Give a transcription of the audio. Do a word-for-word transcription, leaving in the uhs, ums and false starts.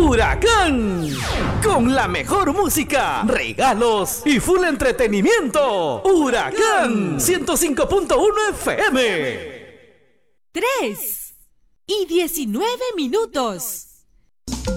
Huracán. Con la mejor música, regalos y full entretenimiento. Huracán ciento cinco punto uno F M. Tres y diecinueve minutos.